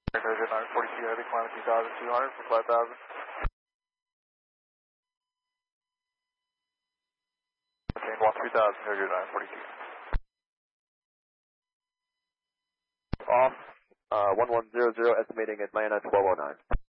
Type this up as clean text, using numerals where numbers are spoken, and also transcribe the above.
Air 942 Heavy, climbing 2,200 for 5,000. Maintain 13,000, Air 942. Off, 1100, estimating Atlanta 1209.